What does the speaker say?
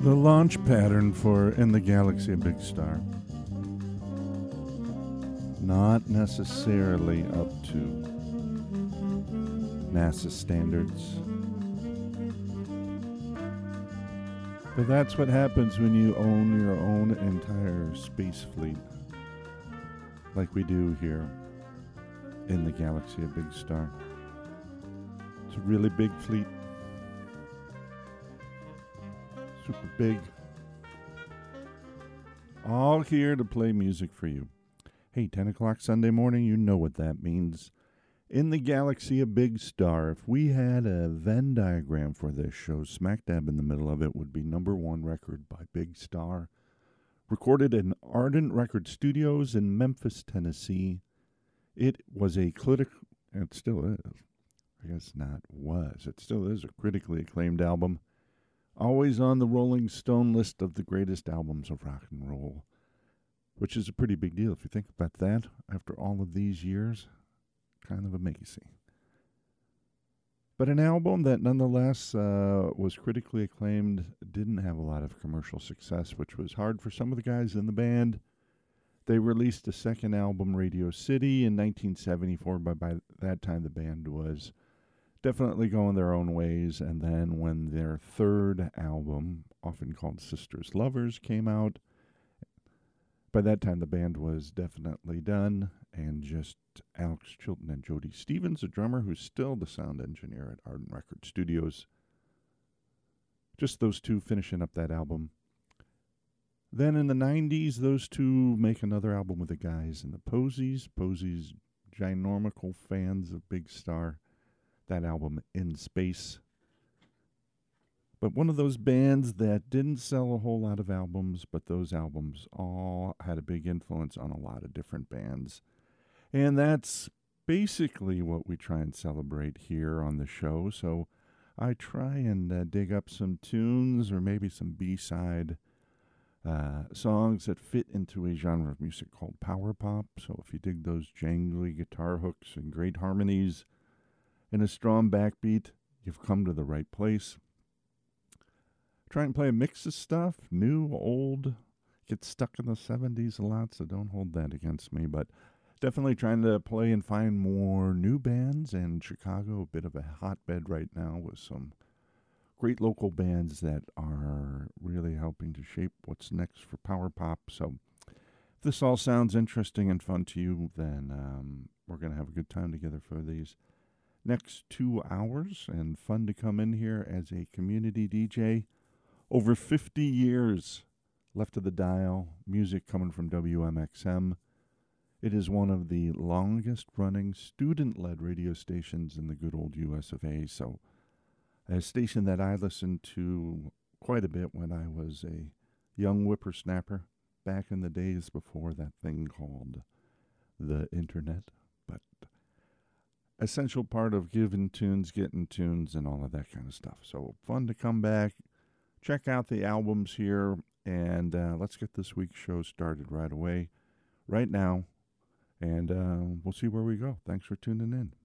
The launch pattern for In the Galaxy a Big Star. Not necessarily up to NASA standards. But that's what happens when you own your own entire space fleet, like we do here in the Galaxy a Big Star. It's a really big fleet. Super big. All here to play music for you. Hey, 10 o'clock Sunday morning, you know what that means. In the Galaxy a Big Star, if we had a Venn diagram for this show, smack dab in the middle of it would be number one record by Big Star. Recorded in Ardent Record Studios in Memphis, Tennessee. It was a it still is. I guess not was. It still is a critically acclaimed album. Always on the Rolling Stone list of the greatest albums of rock and roll, which is a pretty big deal if you think about that after all of these years. Kind of amazing. But an album that nonetheless was critically acclaimed, didn't have a lot of commercial success, which was hard for some of the guys in the band. They released a second album, Radio City, in 1974, but by that time the band was definitely going their own ways. And then when their third album, often called Sisters Lovers, came out, by that time the band was definitely done, and just Alex Chilton and Jody Stevens, a drummer who's still the sound engineer at Ardent Record Studios. Just those two finishing up that album. Then in the 90s, those two make another album with the guys in the Posies. Posies, ginormical fans of Big Star. That album, In Space. But one of those bands that didn't sell a whole lot of albums, but those albums all had a big influence on a lot of different bands. And that's basically what we try and celebrate here on the show. So I try and dig up some tunes or maybe some B-side songs that fit into a genre of music called power pop. So if you dig those jangly guitar hooks and great harmonies and a strong backbeat, you've come to the right place. Try and play a mix of stuff, new, old. Get stuck in the 70s a lot, so don't hold that against me. But definitely trying to play and find more new bands. And Chicago, a bit of a hotbed right now with some great local bands that are really helping to shape what's next for power pop. So if this all sounds interesting and fun to you, then we're going to have a good time together for these next 2 hours. And fun to come in here as a community DJ. Over 50 years left of the dial, music coming from WMXM. It is one of the longest running student-led radio stations in the good old US of A. So a station that I listened to quite a bit when I was a young whippersnapper back in the days before that thing called the internet. But essential part of giving tunes, getting tunes, and all of that kind of stuff. So fun to come back. Check out the albums here, and let's get this week's show started right away, right now, and we'll see where we go. Thanks for tuning in.